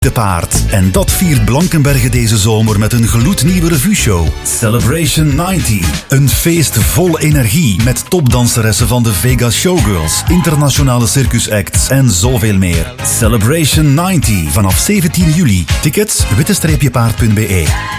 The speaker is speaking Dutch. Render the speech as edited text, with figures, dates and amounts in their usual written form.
de paard. En dat viert Blankenberge deze zomer met een gloednieuwe revueshow. Celebration 90. Een feest vol energie met topdanseressen van de Vegas Showgirls, internationale circusacts en zoveel meer. Celebration 90 vanaf 17 juli. Tickets witte-paard.be.